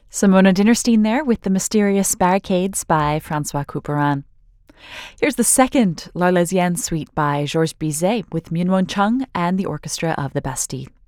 Simona Dinnerstein there with The Mysterious Barricades by Francois Couperin. Here's the second L'Arlésienne suite by Georges Bizet with Myung Whun Chung and the Orchestra of the Bastille.